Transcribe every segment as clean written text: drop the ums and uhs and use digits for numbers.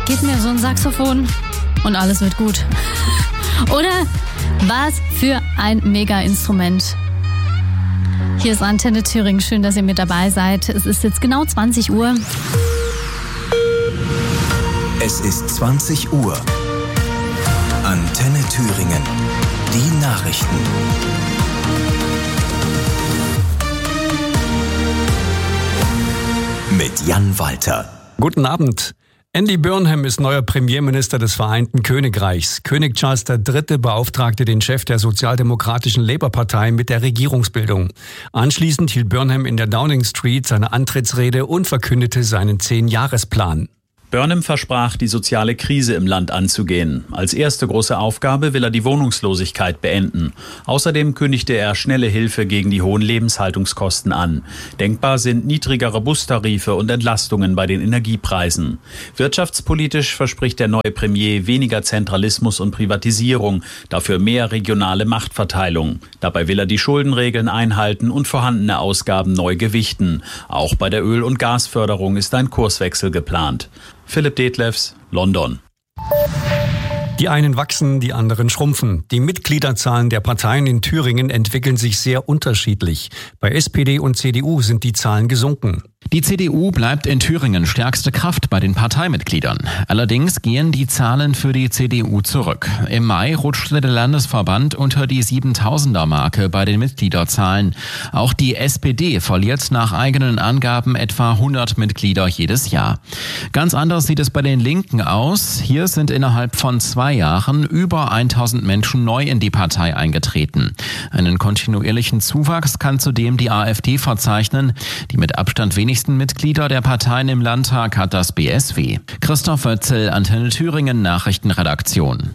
gib mir so ein Saxophon und alles wird gut. Oder was für ein Mega-Instrument. Hier ist Antenne Thüringen. Schön, dass ihr mit dabei seid. Es ist jetzt genau 20 Uhr. Es ist 20 Uhr. Antenne Thüringen. Die Nachrichten. Mit Jan Walter. Guten Abend. Andy Burnham ist neuer Premierminister des Vereinten Königreichs. König Charles III. Beauftragte den Chef der sozialdemokratischen Labour-Partei mit der Regierungsbildung. Anschließend hielt Burnham in der Downing Street seine Antrittsrede und verkündete seinen 10-Jahresplan. Burnham versprach, die soziale Krise im Land anzugehen. Als erste große Aufgabe will er die Wohnungslosigkeit beenden. Außerdem kündigte er schnelle Hilfe gegen die hohen Lebenshaltungskosten an. Denkbar sind niedrigere Bustarife und Entlastungen bei den Energiepreisen. Wirtschaftspolitisch verspricht der neue Premier weniger Zentralismus und Privatisierung, dafür mehr regionale Machtverteilung. Dabei will er die Schuldenregeln einhalten und vorhandene Ausgaben neu gewichten. Auch bei der Öl- und Gasförderung ist ein Kurswechsel geplant. Philipp Detlefs, London. Die einen wachsen, die anderen schrumpfen. Die Mitgliederzahlen der Parteien in Thüringen entwickeln sich sehr unterschiedlich. Bei SPD und CDU sind die Zahlen gesunken. Die CDU bleibt in Thüringen stärkste Kraft bei den Parteimitgliedern. Allerdings gehen die Zahlen für die CDU zurück. Im Mai rutschte der Landesverband unter die 7000er-Marke bei den Mitgliederzahlen. Auch die SPD verliert nach eigenen Angaben etwa 100 Mitglieder jedes Jahr. Ganz anders sieht es bei den Linken aus. Hier sind innerhalb von 2 Jahren über 1000 Menschen neu in die Partei eingetreten. Einen kontinuierlichen Zuwachs kann zudem die AfD verzeichnen, die mit Abstand wenigsten Mitglieder der Parteien im Landtag hat das BSW. Christoph Wötzel, Antenne Thüringen, Nachrichtenredaktion.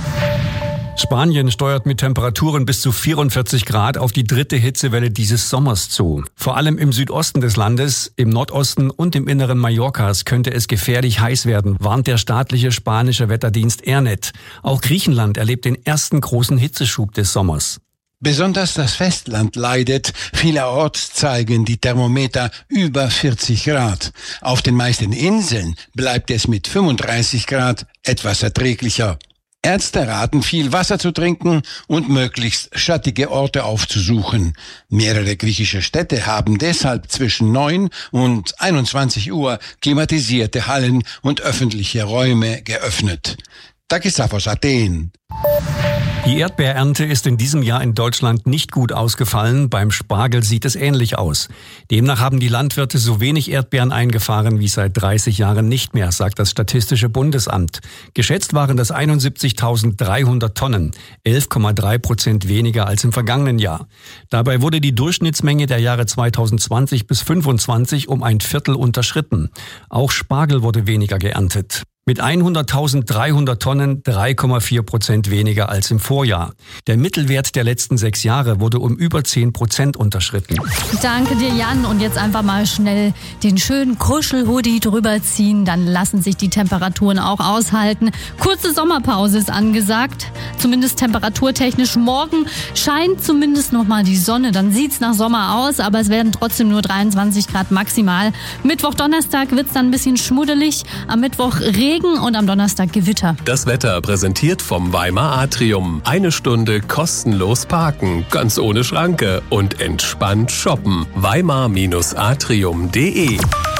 Spanien steuert mit Temperaturen bis zu 44 Grad auf die 3. Hitzewelle dieses Sommers zu. Vor allem im Südosten des Landes, im Nordosten und im Inneren Mallorcas könnte es gefährlich heiß werden, warnt der staatliche spanische Wetterdienst ERNET. Auch Griechenland erlebt den ersten großen Hitzeschub des Sommers. Besonders das Festland leidet. Vielerorts zeigen die Thermometer über 40 Grad. Auf den meisten Inseln bleibt es mit 35 Grad etwas erträglicher. Ärzte raten, viel Wasser zu trinken und möglichst schattige Orte aufzusuchen. Mehrere griechische Städte haben deshalb zwischen 9 und 21 Uhr klimatisierte Hallen und öffentliche Räume geöffnet. Takis aus Athen. Die Erdbeerernte ist in diesem Jahr in Deutschland nicht gut ausgefallen. Beim Spargel sieht es ähnlich aus. Demnach haben die Landwirte so wenig Erdbeeren eingefahren wie seit 30 Jahren nicht mehr, sagt das Statistische Bundesamt. Geschätzt waren das 71.300 Tonnen, 11,3% weniger als im vergangenen Jahr. Dabei wurde die Durchschnittsmenge der Jahre 2020 bis 2025 um ein Viertel unterschritten. Auch Spargel wurde weniger geerntet. Mit 100.300 Tonnen 3,4% weniger als im Vorjahr. Der Mittelwert der letzten 6 Jahre wurde um über 10% unterschritten. Danke dir, Jan. Und jetzt einfach mal schnell den schönen Kuschelhoodie drüber ziehen. Dann lassen sich die Temperaturen auch aushalten. Kurze Sommerpause ist angesagt. Zumindest temperaturtechnisch. Morgen scheint zumindest noch mal die Sonne. Dann sieht's nach Sommer aus, aber es werden trotzdem nur 23 Grad maximal. Mittwoch, Donnerstag wird's dann ein bisschen schmuddelig. Am Mittwoch Regen und am Donnerstag Gewitter. Das Wetter präsentiert vom Weimar Atrium. 1 Stunde kostenlos parken, ganz ohne Schranke und entspannt shoppen. Weimar-atrium.de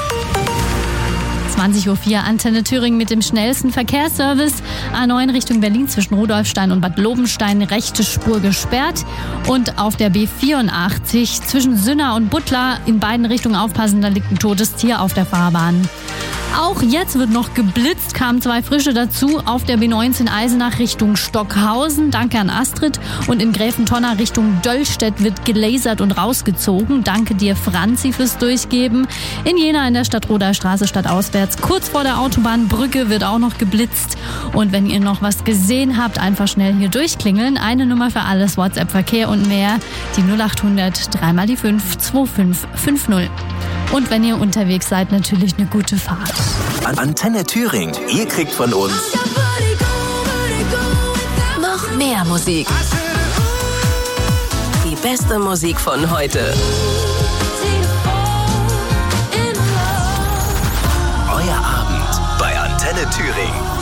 20.04 Uhr, Antenne Thüringen mit dem schnellsten Verkehrsservice. A9 Richtung Berlin zwischen Rudolfstein und Bad Lobenstein, rechte Spur gesperrt. Und auf der B84 zwischen Sünna und Buttlar in beiden Richtungen aufpassen, da liegt ein totes Tier auf der Fahrbahn. Auch jetzt wird noch geblitzt, kamen 2 frische dazu. Auf der B19 Eisenach Richtung Stockhausen, danke an Astrid. Und in Gräfentonner Richtung Döllstedt wird gelasert und rausgezogen. Danke dir, Franzi, fürs Durchgeben. In Jena in der Stadtroder Straße stadtauswärts, kurz vor der Autobahnbrücke, wird auch noch geblitzt. Und wenn ihr noch was gesehen habt, einfach schnell hier durchklingeln. Eine Nummer für alles, WhatsApp-Verkehr und mehr, die 0800 3 mal die 5 2550. Und wenn ihr unterwegs seid, natürlich eine gute Fahrt. Antenne Thüringen. Ihr kriegt von uns noch mehr Musik. Die beste Musik von heute. Euer Abend bei Antenne. Antenne Thüringen.